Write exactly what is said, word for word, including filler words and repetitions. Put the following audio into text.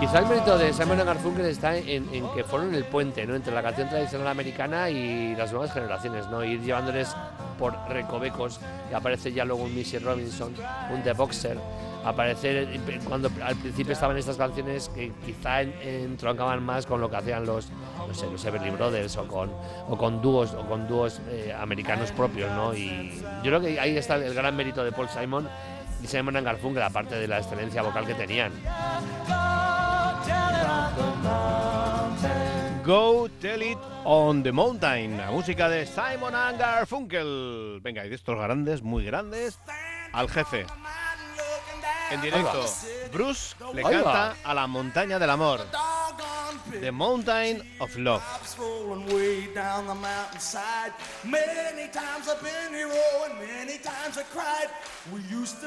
Quizá el mérito de Simon and Garfunkel está en, en que fueron el puente, ¿no?, entre la canción tradicional americana y las nuevas generaciones, ¿no? Ir llevándoles por recovecos, y aparece ya luego un Missy Robinson, un The Boxer, aparecer cuando al principio estaban estas canciones que quizá entroncaban más con lo que hacían los, no sé, los Everly Brothers o con o con dúos o con dúos eh, americanos propios, ¿no? Y yo creo que ahí está el gran mérito de Paul Simon y Simon and Garfunkel, aparte de la excelencia vocal que tenían. Go Tell It on the Mountain, la música de Simon and Garfunkel. Venga, y de estos grandes, muy grandes, al jefe. En directo, Bruce le canta a la montaña del amor. The Mountain of Love.